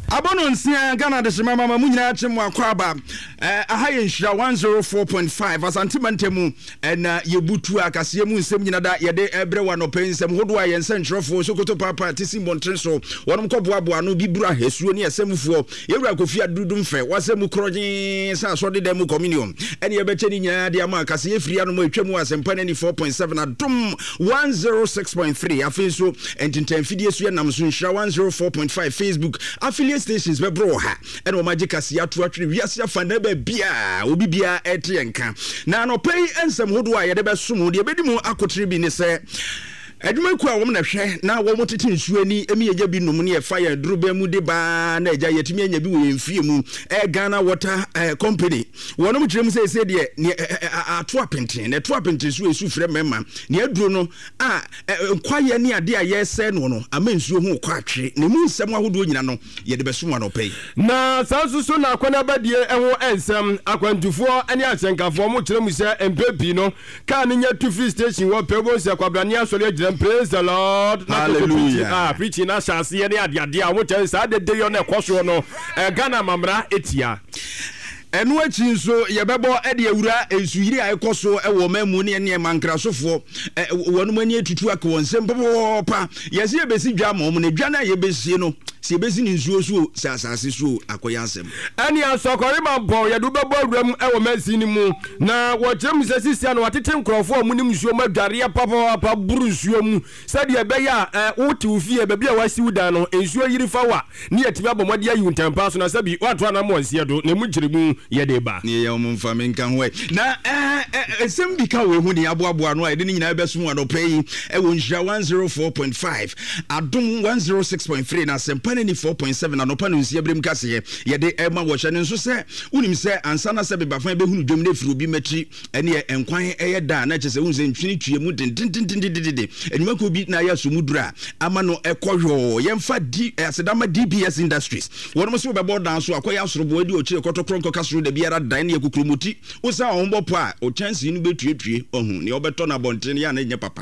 Abono nsia Ghana de shema mama munyina chemu akwaba aha ye nhira 104.5 asantimantemu na yebutu akase mu nsem nyina da ye de ebre wa no pensem hodo aye nsentrofo sokoto papa tisi montrenso wonom koboaboa no bibura hesuo ne yasemfo yewura kofi adudum fe wasemu kroje sa so de dem communion ene ye beche ni nyina de ama akase ye firi anoma atwam asempa ne 4.7 adum 106.3 afenso entintan fidie so nam so nhira 104.5 Facebook affiliate stations be bro ha and o magic sia to atwe wiase afana ba bia obi bia etenka na no pay ensem hodo a ye de be som de bedi mu akotire bi ne se Eduma ku a wo na hwe na wo motete nsuo ni emi yeja bi nom ne fire drobe mu de ba na eja yetimi anya bi wo emfie mu Ghana Water Company wonom kire mu se de ne ato apenten na to apenten so esu frɛ mema ne aduro no a nkwaye ne ade a yɛsɛ no no ama nsuo hu kwa atwe ne mu nsɛm ahodo nyina no ye de beso no pay na sansusu na akwana badie ɛho ensɛm akwantufo ani asenkafo mo kire mu sɛ empepi no ka ne nya to free station wo pebo se kwabrane asɔre praise the Lord. Hallelujah. Preaching na chance ye ne ade a wo tell say de dey on e kwaso no Ghana mamra etia enu achi nso yebebo ede awura ensuyiri ayekoso ewo mamu ne ne mankrasofo wonu mani etutu akawonsem popopa yesi ebesi dwa mom ne dwa na yebesi no si ebesi ni nsuo so sasase so akoyansem ani asokori mampo yedu bebo awuram ewo masi ni mu na wo kyem se sisia no watete nkrofo mu ni nsuo madware papa buru nsuo mu sade ebeya wote ufie be bia wasi wuda no nsuo yiri fawa ne yetimi abomode ayi ntampa so na sabi wato na mo nsie do ne mu kyirimu yedeba ne ye omfa menka ho na esem bika we hu ne aboaboa no ade nyina beso mu anopai ewo nhira 104.5 adom 106.3 na sempane ni 4.7 anopa no nsia brem kase yede ema wo hye ne nso se unim se ansana se bebafan behunu dwom ne firi obi matri ene enkwan eyeda na kyese unse ntwini twie mu dindindindindide enuma ko bi na ya so mudura ama no ekohwo yemfa asedama DBS Industries wono so bebo dan so akoya sorobo adi okire kotokronko kasro de biara dan ne kukrumuti usa onbopo a o chance ni betuetue ohun ne obeto na bonten ya na nye papa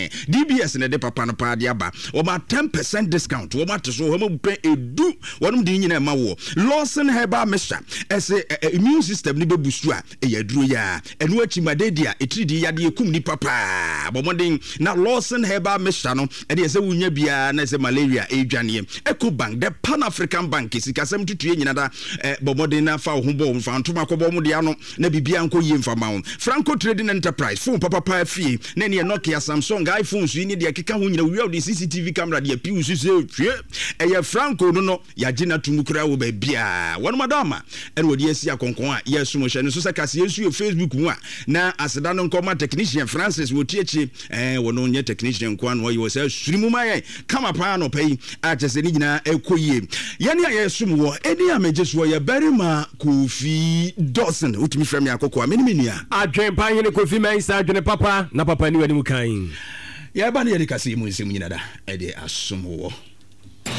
DBS ne de papa no pa de aba o ma 10% discount o ma teso o ma bupe edu wonum de nyina ma wo Lawson Herbal Mixture ese immune system ni bebusu a eyaduro ya enu achimade dia etridi ya de ekum ni papa bomoden na Lawson Herbal Mixture no e de ese wunya bia na ese malaria edwane Ecobank the Pan African Bank sikasem tutue nyina da bomoden na fa ho bo mfantoma kobo mu de ano na bibia nko yi mfama wo Franco Trading Enterprise phone papa fie na ne Nokia Samsung iPhone so ni de keka ho nyina wi of the CCTV camera de piu so se hwe eye Franco no ya gina tumukura wo ba bia wono madama ene wodi asi akonkon a yesu mo hye no so saka se yesu Facebook mu a na aseda no nkoma technician Francis wotiechi wono nye technician kwa no yo se surimu maye kama pa no pai a chese ni gina ekoyie yene a yesu mo eni a mejeso ye berima Kofi Dawson utimi frame akoko amenimenia adwen pa hene Kofi Mensa adwen papa na papa ni wani mu kan ya ba ne ye de kase mu nsem nyina da e de asomo wo